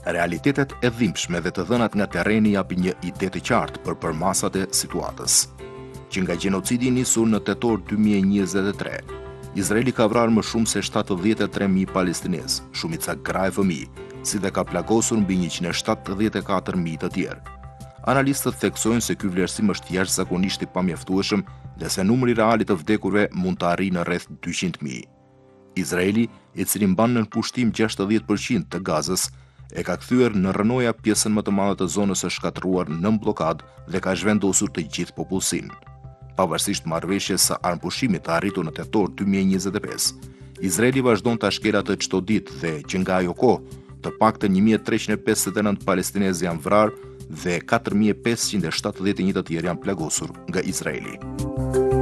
Realitetet e dhimbshme dhe të dhënat nga terreni japin një ide të qartë për përmasat e situatës. Që nga gjenocidi nisur në tetor 2023, Izraeli ka vrarë më shumë se 73.000 palestinez, shumica gra e fëmijë, si dhe ka plagosur mbi 174.000 të tjerë. Analistët theksojnë se ky vlerësim është jashtëzakonisht i pamjaftueshëm dhe se numri real i të vdekurve mund të arrijë në rreth 200.000. Izraeli, i cili mban nën pushtim 60% të Gazës, e ka kthyer në rënoja pjesën më të madhe të zonës së shkatëruar nën blokadë dhe ka zhvendosur të gjithë popullsinë. Pavarësisht marrëveshjes së armpushimit të arritur në tetor 2025, Izraeli vazhdon ta shkelatë çdo ditë dhe që nga ajo kohë, të paktën 1359 palestinezë janë vrarë dhe 4571 të tjerë janë plagosur nga Izraeli.